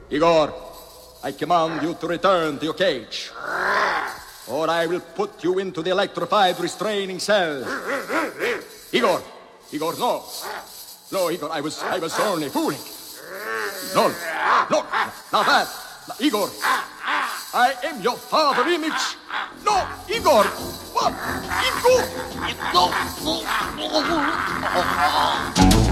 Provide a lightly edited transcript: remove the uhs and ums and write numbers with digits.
Igor, I command you to return to your cage, or I will put you into the electrified restraining cell. Igor, no. No, Igor, I was only fooling. No, now that, Igor, I am your father image. No, Igor, what? Igor!